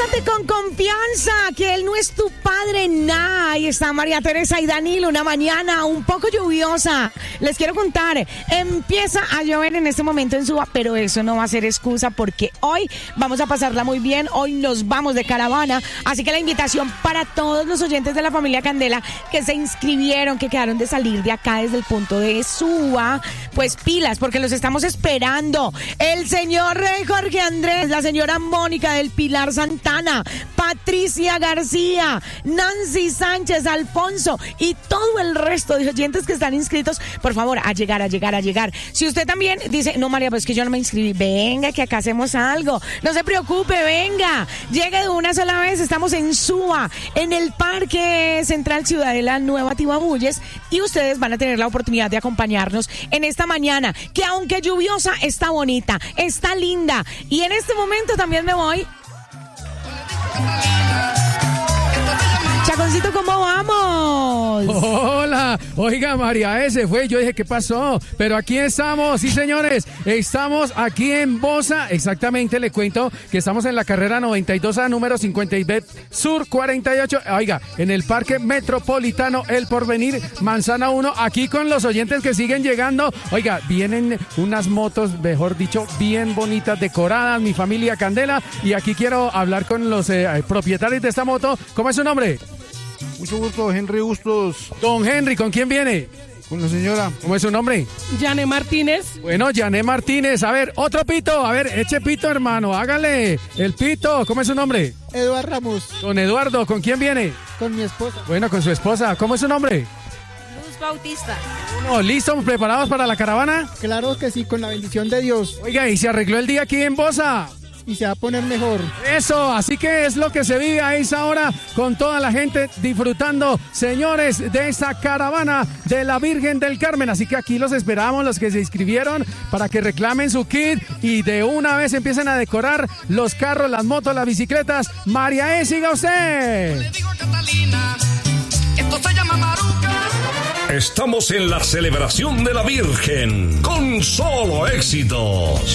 Acuéstate con confianza, que él no es tu padre, nada. Ahí está María Teresa y Danilo, una mañana un poco lluviosa. Les quiero contar, empieza a llover en este momento en Suba, pero eso no va a ser excusa porque hoy vamos a pasarla muy bien, hoy nos vamos de caravana, así que la invitación para todos los oyentes de la familia Candela que se inscribieron, que quedaron de salir de acá desde el punto de Suba, pues pilas, porque los estamos esperando. El señor Jorge Andrés, la señora Mónica del Pilar Santana, Patricia García, Nancy Sánchez, Alfonso y todo el resto de oyentes que están inscritos, por favor, a llegar. Si usted también dice, no María, pues que yo no me inscribí, venga, que acá hacemos algo, no se preocupe, venga, llegue de una sola vez. Estamos en Suba, en el Parque Central Ciudadela Nueva Tibabuyes, y ustedes van a tener la oportunidad de acompañarnos en esta mañana, que aunque lluviosa, está bonita, está linda, y en este momento también me voy. Chaconcito, ¿cómo vamos? Hola, oiga, María, ese fue, yo dije, ¿qué pasó? Pero aquí estamos, sí señores, estamos aquí en Bosa, exactamente, le cuento que estamos en la carrera 92 a número 50 Sur 48, oiga, en el Parque Metropolitano El Porvenir, Manzana 1, aquí con los oyentes que siguen llegando, oiga, vienen unas motos, mejor dicho, bien bonitas, decoradas, mi familia Candela, y aquí quiero hablar con los propietarios de esta moto. ¿Cómo es su nombre? Mucho gusto, Henry Bustos. Don Henry, ¿con quién viene? Con la señora. ¿Cómo es su nombre? Yané Martínez. Bueno, Yané Martínez. A ver, otro pito. A ver, eche pito, hermano. Hágale. El pito. ¿Cómo es su nombre? Eduardo Ramos. Don Eduardo, ¿con quién viene? Con mi esposa. Bueno, con su esposa. ¿Cómo es su nombre? Luz Bautista. Bueno, ¿listos? ¿Preparados para la caravana? Claro que sí, con la bendición de Dios. Oiga, ¿y se arregló el día aquí en Bosa? Y se va a poner mejor. Eso, así que es lo que se vive a esa hora con toda la gente disfrutando, señores, de esta caravana de la Virgen del Carmen. Así que aquí los esperamos, los que se inscribieron, para que reclamen su kit y de una vez empiecen a decorar los carros, las motos, las bicicletas. María siga usted. Le digo a Catalina, esto se llama Maruca. Estamos en la celebración de la Virgen con solo éxitos.